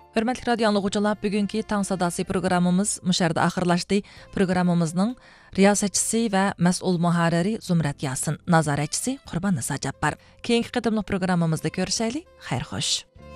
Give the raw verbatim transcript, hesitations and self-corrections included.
Hörmətli radio anlıqçılar, bugünkü Tang Sadası programımız müşərdə axırlaşdı. Programımızın riyasətçisi və məsul müharriri Zümrət Yasin, nazaretçisi Qurban Nisa Cabbar. Keyinki qıdımlıq programımızda görüşəylik. Xeyr xoş.